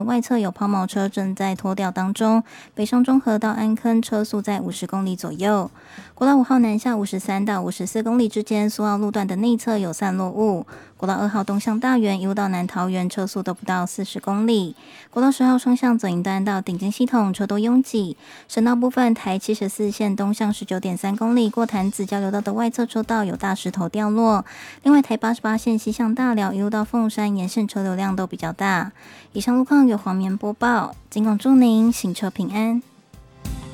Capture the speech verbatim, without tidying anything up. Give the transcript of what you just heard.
外侧有抛锚车正在拖吊当中，北上中和到安坑车速在五十公里左右。国道五号南下五十三到五十四公里之间，苏澳路段的内侧有散落雾。国道二号东向大园一路到南桃园车速都不到四十公里。国道十号双向左营段到顶尖系统车多拥挤。省道部分，台七十四线东向十九点三公里过潭子交流道的外侧车道有大石头掉落。另外，台八十八线西向大寮一路到凤山沿线车流量都比较大。以上路况由黄棉播报，尽管祝您行车平安。